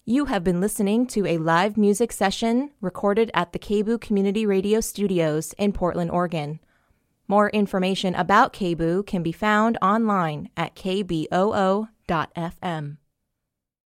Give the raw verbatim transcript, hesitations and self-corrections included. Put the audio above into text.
You have been listening to a live music session recorded at the K B O O Community Radio Studios in Portland, Oregon. More information about K B O O can be found online at k b o o dot f m.